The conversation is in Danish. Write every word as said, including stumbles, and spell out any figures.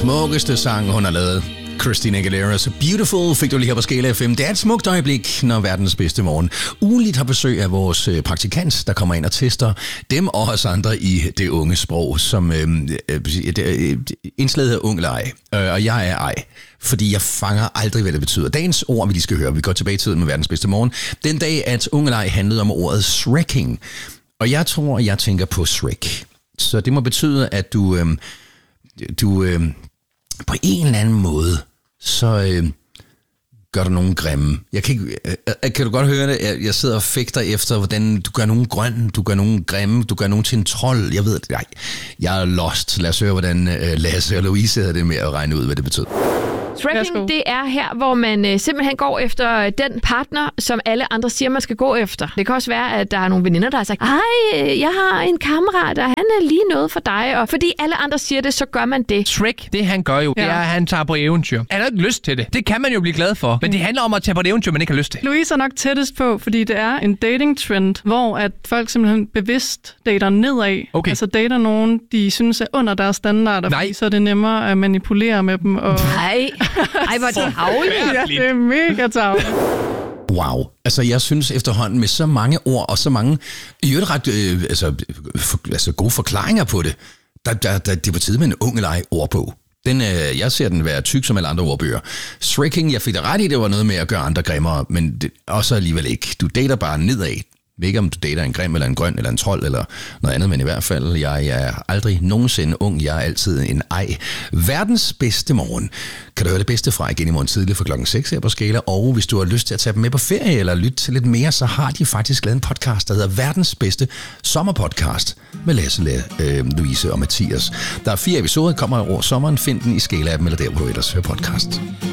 smukkeste sang, hun har lavet. Christina Aguilera's Beautiful fik du lige her på Skala F M. Det er et smukt øjeblik, når verdens bedste morgen ugenligt har besøg af vores praktikant, der kommer ind og tester dem og os andre i det unge sprog, som øh, øh, indslaget hedder ung eller ej. Øh, og jeg er ej, fordi jeg fanger aldrig, hvad det betyder. Dagens ord, vi lige skal høre, vi går tilbage i tiden med verdens bedste morgen. Den dag, at ung eller ej handlede om ordet shrekking. Og jeg tror, jeg tænker på Shrek. Så det må betyde, at du, øh, du øh, på en eller anden måde, så øh, gør du nogen grimme. Jeg kan, ikke, øh, kan du godt høre det? Jeg, jeg sidder og fægter efter, hvordan du gør nogen grøn, du gør nogen grimme, du gør nogen til en trold. Jeg ved det. Nej, jeg er lost. Lad os høre, hvordan øh, Lasse og Louise havde det med at regne ud, hvad det betød. Shrekking, det er her, hvor man øh, simpelthen går efter den partner, som alle andre siger, man skal gå efter. Det kan også være, at der er nogle veninder, der har sagt, ej, jeg har en kammerat, og han er lige noget for dig. Og fordi alle andre siger det, så gør man det. Shrek, det han gør jo, ja. det er, at han tager på eventyr. Han har ikke lyst til det. Det kan man jo blive glad for. Men det handler om at tage på et eventyr, man ikke har lyst til. Louise er nok tættest på, fordi det er en dating-trend, hvor at folk simpelthen bevidst dater nedad. Okay. Altså dater nogen, de synes er under deres standarder, fordi så er det nemmere at manipulere med dem. Og... Nej. Ej, hvor er det havligt. Ja, det er mega tavligt. Wow. Altså, jeg synes efterhånden med så mange ord og så mange i øvrigt ret øh, altså, for, altså, gode forklaringer på det, der, der, der, det er på tide med en ung eller ej ordbog. Den, øh, jeg ser den være tyk som alle andre ordbøger. Shrekking, jeg fik da ret i, det var noget med at gøre andre grimmere, men det, også alligevel ikke. Du dater bare nedad. Jeg ved ikke, om du dater en grim, eller en grøn, eller en trold, eller noget andet, men i hvert fald, jeg, jeg er aldrig nogensinde ung. Jeg er altid en ej. Verdens bedste morgen. Kan du høre det bedste fra igen i morgen tidlig fra klokken seks her på Skala, og hvis du har lyst til at tage dem med på ferie, eller lytte til lidt mere, så har de faktisk lavet en podcast, der hedder Verdens bedste sommerpodcast, med Lasse, øh, Louise og Mathias. Der er fire episoder, kommer over sommeren. Find den i Skala-appen, eller der, hvor du ellers hører podcast.